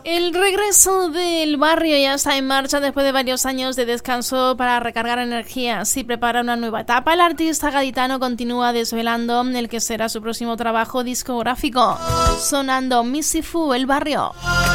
El regreso del barrio ya está en marcha después de varios años de descanso para recargar energías y prepara una nueva etapa. El artista gaditano continúa desvelando el que será su próximo trabajo discográfico, sonando Missy Fu, El barrio.